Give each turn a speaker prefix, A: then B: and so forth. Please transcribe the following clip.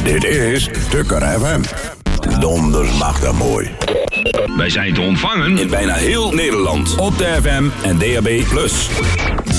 A: Dit is Tukker FM. Donders mag dat mooi.
B: Wij zijn te ontvangen
A: in bijna heel Nederland. Op de FM en DAB+.